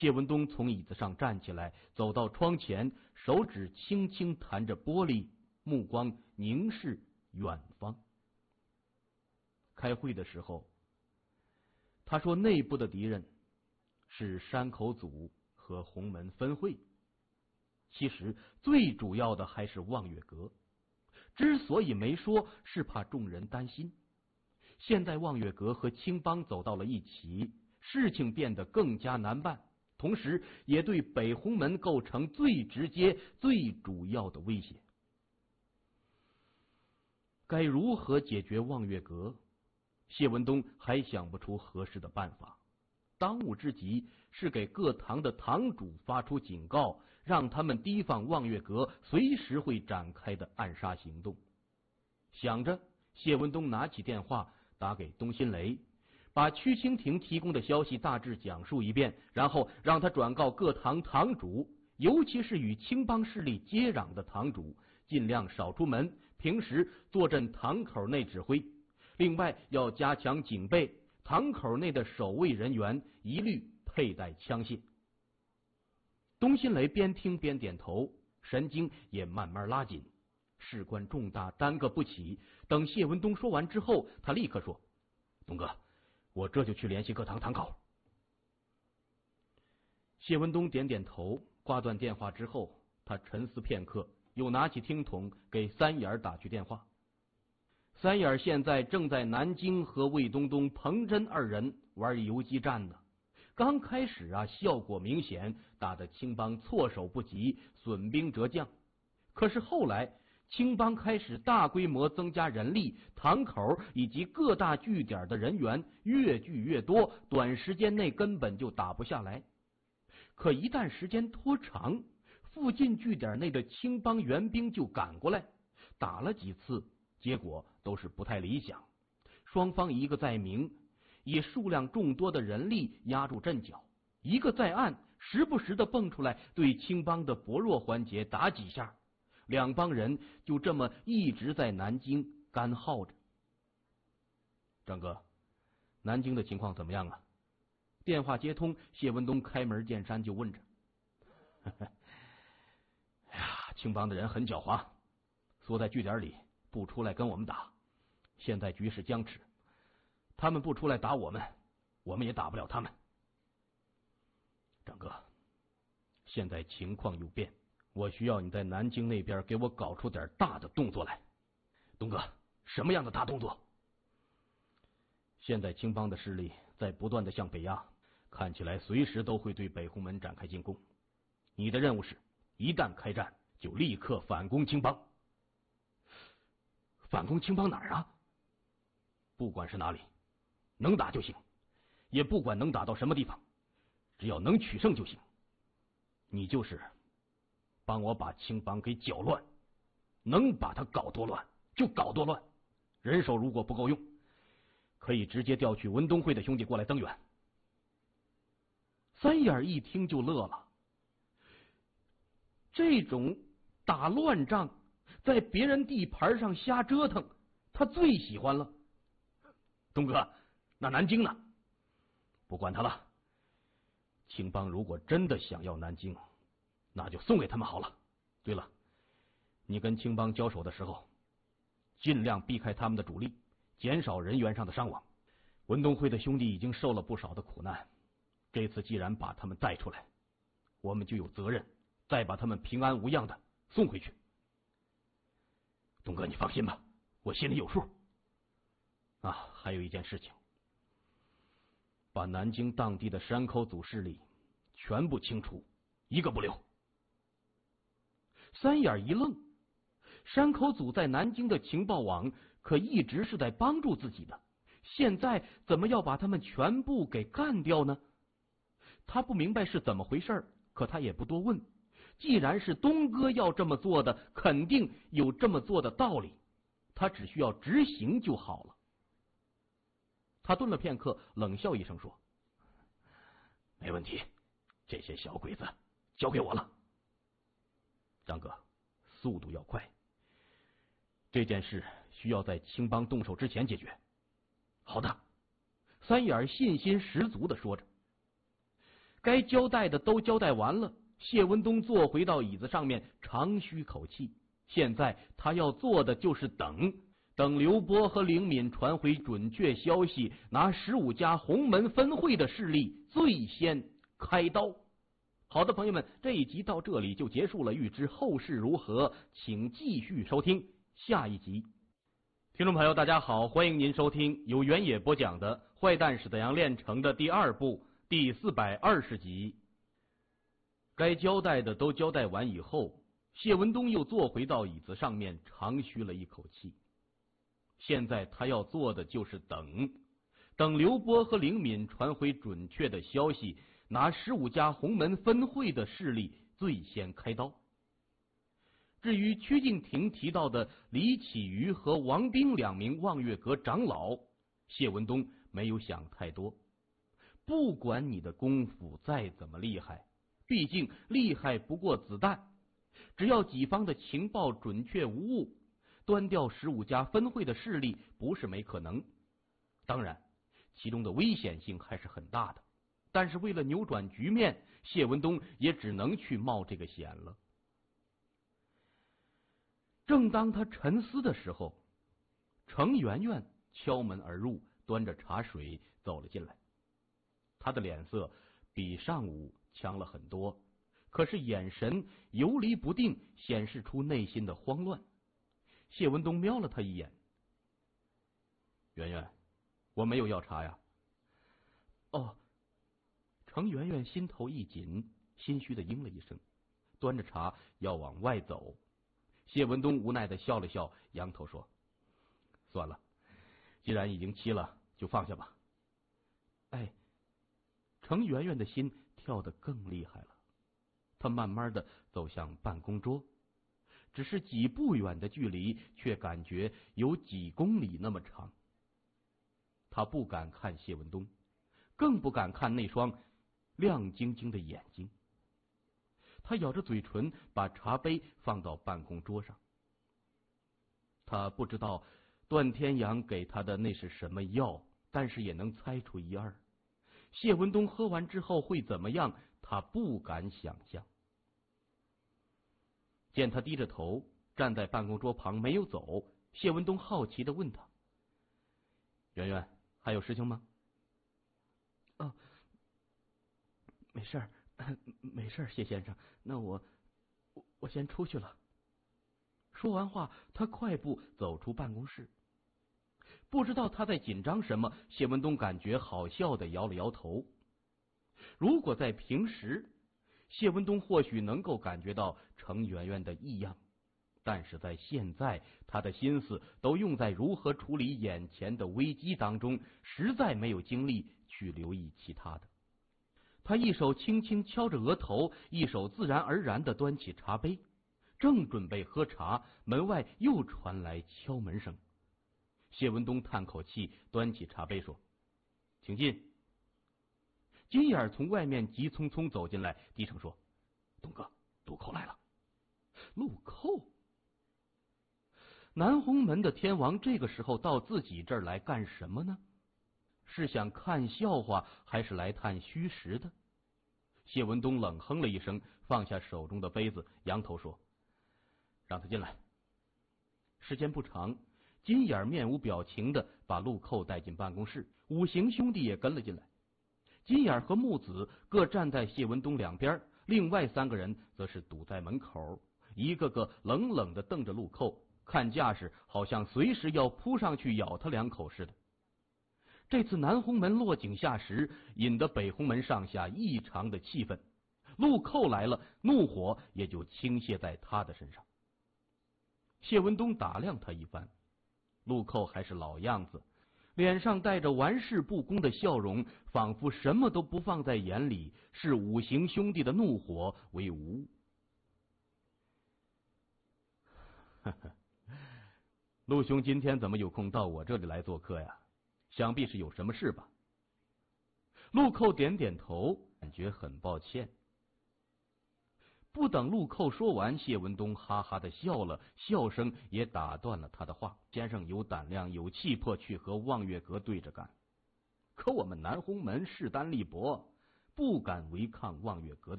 谢文东从椅子上站起来，走到窗前，手指轻轻弹着玻璃，目光凝视远方。开会的时候，他说内部的敌人是山口组和洪门分会，其实最主要的还是望月阁。之所以没说，是怕众人担心。现在望月阁和青帮走到了一起，事情变得更加难办，同时也对北洪门构成最直接、最主要的威胁。该如何解决望月阁？谢文东还想不出合适的办法。当务之急是给各堂的堂主发出警告，让他们提防望月阁随时会展开的暗杀行动。想着，谢文东拿起电话打给东新雷，把曲蜻蜓提供的消息大致讲述一遍，然后让他转告各堂堂主，尤其是与青帮势力接壤的堂主，尽量少出门，平时坐镇堂口内指挥。另外要加强警备，堂口内的守卫人员一律佩戴枪械。东新雷边听边点头，神经也慢慢拉紧。事关重大，耽搁不起。等谢文东说完之后，他立刻说：“东哥，我这就去联系各堂堂口。”谢文东点点头，挂断电话之后，他沉思片刻，又拿起听筒给三眼打去电话。三眼现在正在南京和魏东东、彭真二人玩游击战呢。刚开始效果明显，打得青帮措手不及，损兵折将。可是后来青帮开始大规模增加人力，堂口以及各大据点的人员越聚越多，短时间内根本就打不下来。可一旦时间拖长，附近据点内的青帮援兵就赶过来，打了几次，结果都是不太理想。双方一个在明，以数量众多的人力压住阵脚，一个在暗，时不时的蹦出来对青帮的薄弱环节打几下。两帮人就这么一直在南京干耗着。张哥，南京的情况怎么样啊？电话接通，谢文东开门见山就问着。哎呀，青帮的人很狡猾，缩在据点里不出来跟我们打。现在局势僵持，他们不出来打我们，我们也打不了他们。张哥，现在情况有变，我需要你在南京那边给我搞出点大的动作来。东哥，什么样的大动作？现在青帮的势力在不断的向北压，看起来随时都会对北洪门展开进攻。你的任务是，一旦开战就立刻反攻青帮。反攻青帮哪儿啊？不管是哪里，能打就行，也不管能打到什么地方，只要能取胜就行。你就是帮我把青帮给搅乱，能把它搞多乱就搞多乱。人手如果不够用，可以直接调取文东会的兄弟过来增援。三眼一听就乐了，这种打乱仗，在别人地盘上瞎折腾，他最喜欢了。东哥，那南京呢？不管他了。青帮如果真的想要南京，那就送给他们好了。对了，你跟青帮交手的时候，尽量避开他们的主力，减少人员上的伤亡。文东会的兄弟已经受了不少的苦难，这次既然把他们带出来，我们就有责任再把他们平安无恙的送回去。东哥，你放心吧，我心里有数。还有一件事情，把南京当地的山口组势力全部清除，一个不留。三眼一愣，山口组在南京的情报网可一直是在帮助自己的，现在怎么要把他们全部给干掉呢？他不明白是怎么回事，可他也不多问。既然是东哥要这么做的，肯定有这么做的道理，他只需要执行就好了。他顿了片刻，冷笑一声说：“没问题，这些小鬼子交给我了。张哥，速度要快，这件事需要在青帮动手之前解决。”好的，三眼信心十足的说着。 该交代的都交代完了，谢文东坐回到椅子上面，长吁口气。现在他要做的就是等刘波和灵敏传回准确消息，拿15家洪门分会的势力最先开刀。好的，朋友们，这一集到这里就结束了，欲知后事如何，请继续收听下一集。听众朋友大家好，欢迎您收听由原野播讲的《坏蛋是怎样炼成的》第2部第420集。该交代的都交代完以后，谢文东又坐回到椅子上面，长吁了一口气。现在他要做的就是等刘波和灵敏传回准确的消息，拿15家洪门分会的势力最先开刀。至于曲敬亭提到的李启瑜和王斌2名望月阁长老，谢文东没有想太多。不管你的功夫再怎么厉害，毕竟厉害不过子弹，只要己方的情报准确无误，端掉15家分会的势力不是没可能。当然其中的危险性还是很大的，但是为了扭转局面，谢文东也只能去冒这个险了。正当他沉思的时候，程媛媛敲门而入，端着茶水走了进来。他的脸色比上午强了很多，可是眼神游离不定，显示出内心的慌乱。谢文东瞄了他一眼：“媛媛，我没有要茶呀。”哦。程媛媛心头一紧，心虚的应了一声，端着茶要往外走。谢文东无奈的笑了笑，扬头说：“算了，既然已经期了，就放下吧。”哎，程媛媛的心跳得更厉害了。她慢慢的走向办公桌，只是几步远的距离，却感觉有几公里那么长。她不敢看谢文东，更不敢看那双亮晶晶的眼睛。他咬着嘴唇，把茶杯放到办公桌上。他不知道段天阳给他的那是什么药，但是也能猜出一二。谢文东喝完之后会怎么样，他不敢想象。见他低着头站在办公桌旁没有走，谢文东好奇地问他：“媛媛，还有事情吗？”“哦，没事儿，没事儿，谢先生，那我先出去了。”说完话，他快步走出办公室。不知道他在紧张什么，谢文东感觉好笑的摇了摇头。如果在平时，谢文东或许能够感觉到程媛媛的异样，但是在现在，他的心思都用在如何处理眼前的危机当中，实在没有精力去留意其他的。他一手轻轻敲着额头，一手自然而然地端起茶杯，正准备喝茶，门外又传来敲门声。谢文东叹口气，端起茶杯说：“请进。”金眼从外面急匆匆走进来，低声说：“东哥，陆寇来了。”陆寇？南洪门的天王这个时候到自己这儿来干什么呢？是想看笑话，还是来探虚实的？谢文东冷哼了一声，放下手中的杯子，扬头说：“让他进来。”时间不长，金眼面无表情的把陆寇带进办公室，五行兄弟也跟了进来。金眼和木子各站在谢文东两边，另外3个人则是堵在门口，一个个冷冷的瞪着陆寇，看架势好像随时要扑上去咬他2口似的。这次南洪门落井下石，引得北洪门上下异常的气愤。陆寇来了，怒火也就倾泻在他的身上。谢文东打量他一番，陆寇还是老样子，脸上带着玩世不恭的笑容，仿佛什么都不放在眼里，视五行兄弟的怒火为无物。陆兄今天怎么有空到我这里来做客呀？想必是有什么事吧？陆寇点点头，感觉很抱歉。不等陆寇说完，谢文东哈哈的笑了，笑声也打断了他的话：“先生有胆量有气魄去和望月阁对着干，可我们南洪门势单力薄， 不敢违抗望月阁的